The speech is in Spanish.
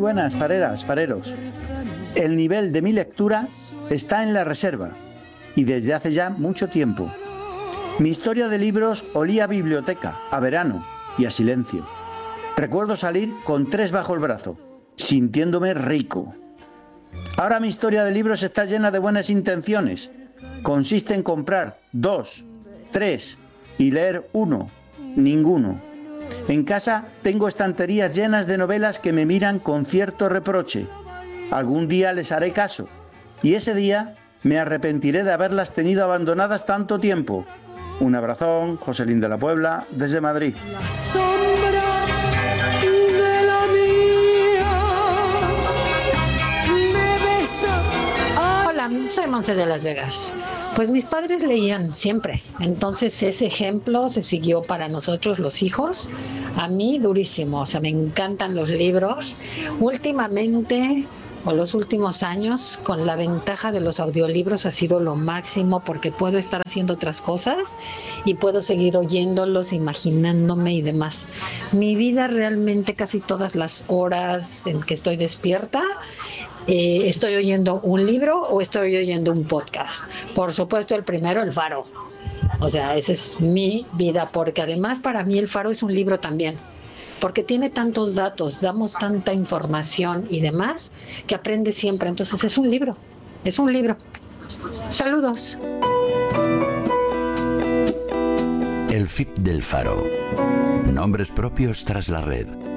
buenas, fareras, fareros. El nivel de mi lectura está en la reserva y desde hace ya mucho tiempo. Mi historia de libros olía a biblioteca, a verano y a silencio. Recuerdo salir con 3 bajo el brazo, sintiéndome rico. Ahora mi historia de libros está llena de buenas intenciones. Consiste en comprar 2, 3 y leer 1, ninguno. En casa tengo estanterías llenas de novelas que me miran con cierto reproche. Algún día les haré caso y ese día me arrepentiré de haberlas tenido abandonadas tanto tiempo. Un abrazón, Joselín de la Puebla, desde Madrid. Hola, soy Monse de Las Vegas. Pues mis padres leían siempre, entonces ese ejemplo se siguió para nosotros los hijos. A mí durísimo, o sea, me encantan los libros. Últimamente, o los últimos años, con la ventaja de los audiolibros ha sido lo máximo porque puedo estar haciendo otras cosas y puedo seguir oyéndolos, imaginándome y demás. Mi vida realmente casi todas las horas en que estoy despierta, estoy oyendo un libro o estoy oyendo un podcast. Por supuesto, el primero, El Faro. O sea, esa es mi vida, porque además para mí El Faro es un libro también. Porque tiene tantos datos, damos tanta información y demás, que aprendes siempre. Entonces es un libro, es un libro. Saludos. El FIP del Faro. Nombres propios tras la red.